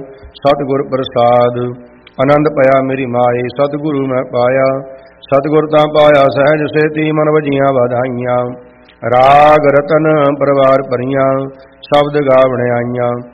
सतगुर प्रसाद। आनंद पया मेरी माए सतगुरु मैं पाया। सतगुर तां पाया सहज सेती मन वजियां बधाइयां। राग रतन परवार भरियां शब्द गावण आइयां।